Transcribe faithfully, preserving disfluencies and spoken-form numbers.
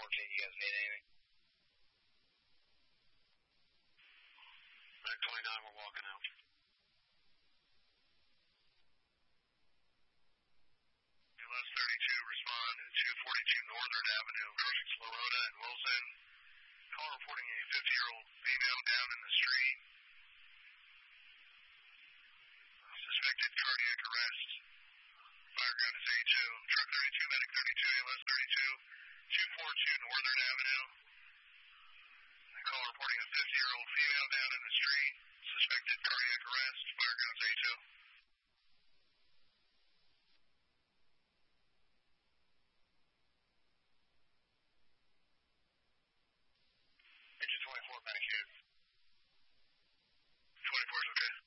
fourteen, you guys need anything? Medic twenty-nine, we're walking out. Last thirty-two, respond to two forty-two Northern Avenue, approaching Florida and Wilson. Call reporting a fifty-year-old female down in the street. Suspected cardiac arrest. Fire ground is A two. Truck thirty-two, medic thirty-two, A L S thirty-two, two forty-two Northern Avenue. Call reporting a fifty-year-old female down in the street. Suspected cardiac arrest. Fire ground is A two. Engine twenty-four, back here. twenty-four is okay.